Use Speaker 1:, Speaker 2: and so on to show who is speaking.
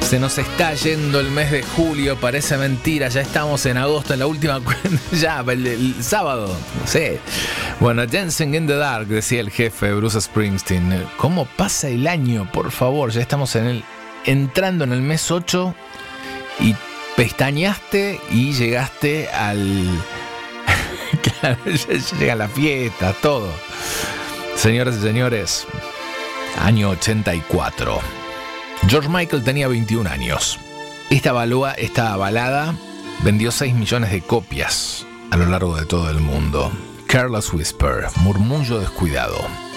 Speaker 1: Se nos está yendo el mes de julio, parece mentira, ya estamos en agosto, en la última ya, el sábado, no sé. Bueno, Dancing in the Dark, decía el jefe Bruce Springsteen. ¿Cómo pasa el año? Por favor, ya estamos entrando en el mes 8 y pestañaste y llegaste al... Claro, ya llega la fiesta, todo. Señoras y señores, año 84. George Michael tenía 21 años. Esta balada vendió 6 millones de copias a lo largo de todo el mundo. Careless Whisper, murmullo descuidado.